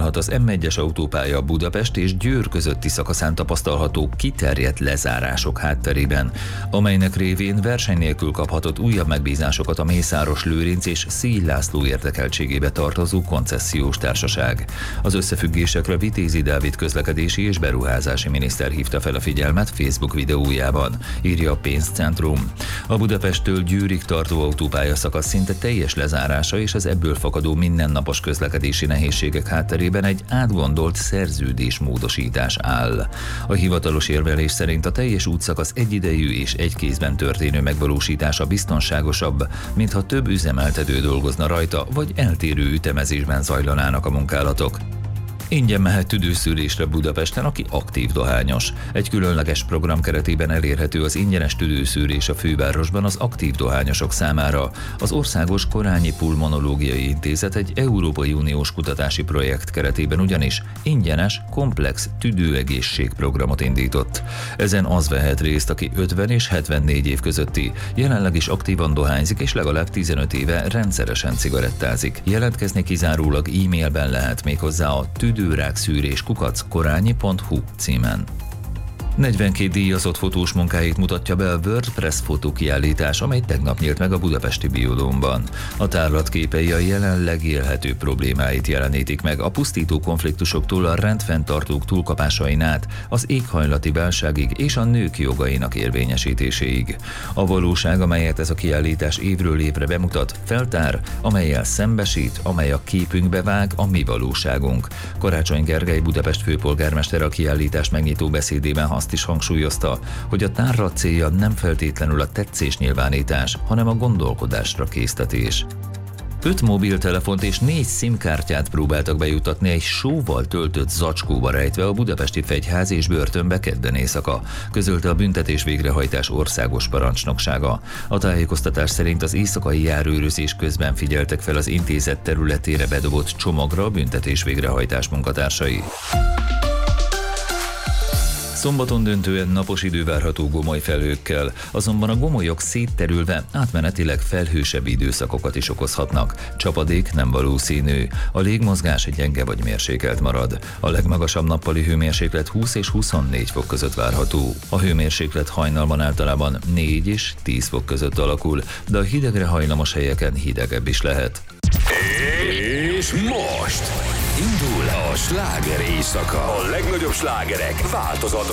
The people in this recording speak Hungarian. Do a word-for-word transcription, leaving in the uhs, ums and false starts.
fordulhat az em egyes autópálya Budapest és Győr közötti szakaszán tapasztalható kiterjedt lezárások hátterében, amelynek révén verseny nélkül kaphatott újabb megbízásokat a Mészáros-Lőrinc és Széll László érdekeltségébe tartozó koncesziós társaság. Az összefüggésekre Vitézi Dávid közlekedési és beruházási miniszter hívta fel a figyelmet Facebook videójában, írja a Pénzcentrum. A Budapesttől Győrig tartó autópálya szakasz szinte teljes lezárása és az ebből fakadó mindennapos közlekedési nehézségek hátterében egy átgondolt szerződésmódosítás áll. A hivatalos érvelés szerint a teljes útszakasz egyidejű és egy kézben történő megvalósítása biztonságosabb, mintha több üzemeltető dolgozna rajta, vagy eltérő ütemezésben zajlanának a munkálatok. Ingyen mehet tüdőszűrésre Budapesten, aki aktív dohányos. Egy különleges program keretében elérhető az ingyenes tüdőszűrés a fővárosban az aktív dohányosok számára. Az Országos Korányi Pulmonológiai Intézet egy Európai Uniós kutatási projekt keretében ugyanis ingyenes, komplex tüdőegészségprogramot indított. Ezen az vehet részt, aki ötven és hetvennégy év közötti, jelenleg is aktívan dohányzik és legalább tizenöt éve rendszeresen cigarettázik. Jelentkezni kizárólag e-mailben lehet, méghozzá a tüdő tüdőrákszűrés kukac korányi pont hu címen. negyvenkét díjazott fotós munkáit mutatja be a WordPress fotókiállítás, amely tegnap nyílt meg a budapesti Biodómban. A tárlat képei a jelenleg élhető problémáit jelenítik meg, a pusztító konfliktusoktól a rendfenntartók túlkapásain át, az éghajlati válságig és a nők jogainak érvényesítéséig. A valóság, amelyet ez a kiállítás évről évre bemutat, feltár, amellyel szembesít, amely a képünkbe vág, a mi valóságunk. Karácsony Gergely Budapest főpolgármester a kiállítás megnyitó beszédében azt is hangsúlyozta, hogy a tárlat célja nem feltétlenül a tetszésnyilvánítás, hanem a gondolkodásra késztetés. Öt mobiltelefont és négy SIM-kártyát próbáltak bejutatni egy sóval töltött zacskóba rejtve a budapesti fegyház és börtönbe kedden éjszaka, közölte a büntetés végrehajtás országos parancsnoksága. A tájékoztatás szerint az éjszakai járőrözés közben figyeltek fel az intézet területére bedobott csomagra a büntetés végrehajtás munkatársai. Szombaton döntően napos idő várható gomoly felhőkkel, azonban a gomolyok szétterülve átmenetileg felhősebb időszakokat is okozhatnak. Csapadék nem valószínű, a légmozgás gyenge vagy mérsékelt marad. A legmagasabb nappali hőmérséklet húsz és huszonnégy fok között várható. A hőmérséklet hajnalban általában négy és tíz fok között alakul, de a hidegre hajlamos helyeken hidegebb is lehet. És most indul a sláger éjszaka. A legnagyobb slágerek változatos